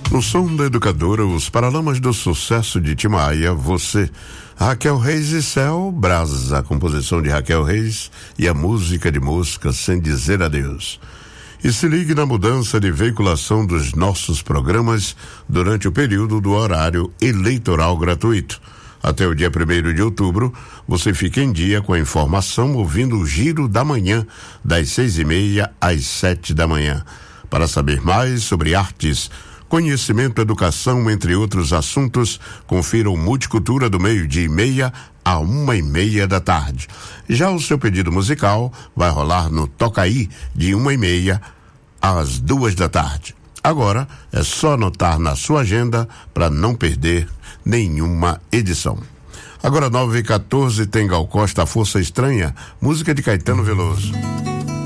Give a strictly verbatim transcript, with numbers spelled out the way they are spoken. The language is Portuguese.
No som da educadora, os Paralamas do Sucesso de Tim Maia, Você, Raquel Reis e Céu Brasa, a composição de Raquel Reis e a música de Mosca, Sem Dizer Adeus. E se ligue na mudança de veiculação dos nossos programas durante o período do horário eleitoral gratuito. Até o dia primeiro de outubro, você fica em dia com a informação ouvindo o Giro da Manhã, das seis e meia às sete da manhã. Para saber mais sobre artes, conhecimento, educação, entre outros assuntos, confira o Multicultura do meio-dia e meia a uma e meia da tarde. Já o seu pedido musical vai rolar no Tocaí de uma e meia às duas da tarde. Agora é só anotar na sua agenda para não perder nenhuma edição. Agora nove e quatorze tem Gal Costa, Força Estranha, música de Caetano Veloso.